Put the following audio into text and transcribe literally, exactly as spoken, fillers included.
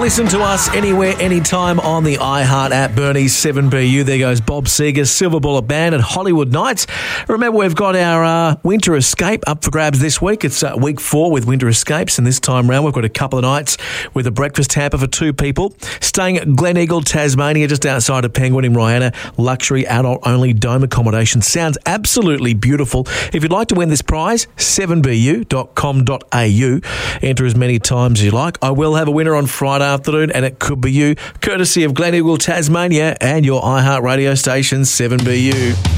listen to us anywhere, anytime on the iHeart app. Bernie's seven B U. There goes Bob Seger's Silver Bullet Band at Hollywood Nights. Remember, we've got our uh, Winter Escape up for grabs this week. It's uh, week four with Winter Escapes, and this time round we've got a couple of nights with a breakfast hamper for two people. Staying at Glen Eagle, Tasmania, just outside of Penguin in Rihanna. Luxury adult-only dome accommodation. Sounds absolutely beautiful. If you'd like to win this prize, seven b u dot com dot a u. Enter as many times as you like. I will have a winner on Friday afternoon, and it could be you, courtesy of Glen Eagle, Tasmania, and your iHeart radio station, seven B U.